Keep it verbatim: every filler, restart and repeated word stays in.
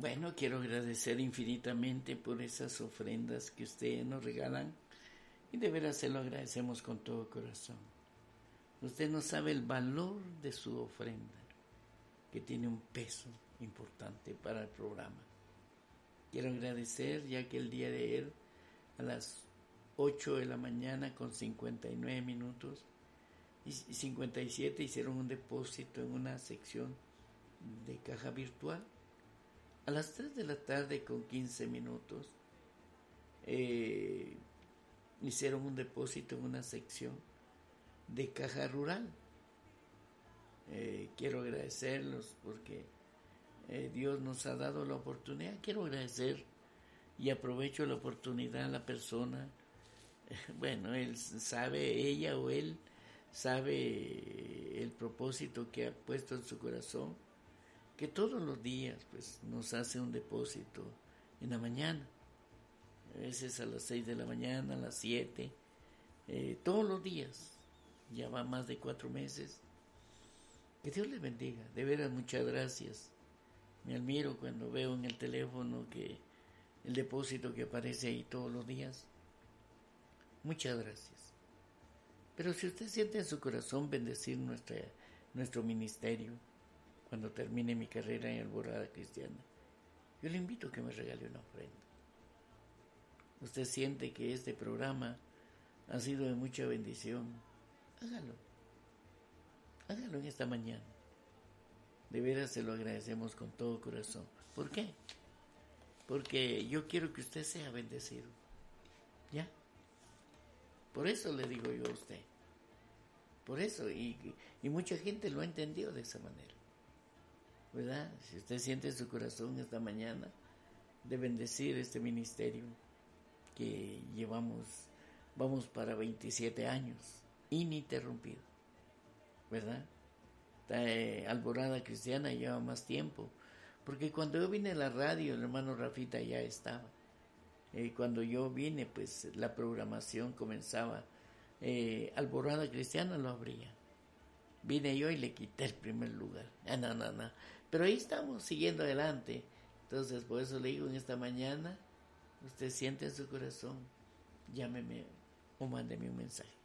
Bueno, quiero agradecer infinitamente por esas ofrendas que ustedes nos regalan y de veras se lo agradecemos con todo corazón. Usted no sabe el valor de su ofrenda, que tiene un peso importante para el programa. Quiero agradecer ya que el día de ayer a las ocho de la mañana con cincuenta y nueve minutos y cincuenta y siete hicieron un depósito en una sección de caja virtual. A las tres de la tarde con quince minutos eh, hicieron un depósito en una sección de caja rural. Eh, quiero agradecerlos porque eh, Dios nos ha dado la oportunidad. Quiero agradecer y aprovecho la oportunidad a la persona. Eh, bueno, él sabe, ella o él sabe el propósito que ha puesto en su corazón, que todos los días pues nos hace un depósito en la mañana, a veces a las seis de la mañana, a las siete, eh, todos los días, ya va más de cuatro meses. Que Dios les bendiga, de veras muchas gracias. Me admiro cuando veo en el teléfono que el depósito que aparece ahí todos los días. Muchas gracias. Pero si usted siente en su corazón bendecir nuestra, nuestro ministerio, cuando termine mi carrera en Alborada Cristiana, yo le invito a que me regale una ofrenda. Usted siente que este programa ha sido de mucha bendición, hágalo. Hágalo en esta mañana. De veras se lo agradecemos con todo corazón. ¿Por qué? Porque yo quiero que usted sea bendecido. ¿Ya? Por eso le digo yo a usted. Por eso, y, y mucha gente lo ha entendido de esa manera. ¿Verdad? Si usted siente en su corazón esta mañana de bendecir este ministerio que llevamos, vamos para veintisiete años, ininterrumpido, ¿verdad? Eh, Alborada Cristiana lleva más tiempo, porque cuando yo vine a la radio, el hermano Rafita ya estaba. Eh, cuando yo vine, pues la programación comenzaba. Eh, Alborada Cristiana lo abría. Vine yo y le quité el primer lugar. Ah, no, no, no. Pero ahí estamos, siguiendo adelante. Entonces, por eso le digo en esta mañana, usted siente en su corazón, llámeme o mándeme un mensaje.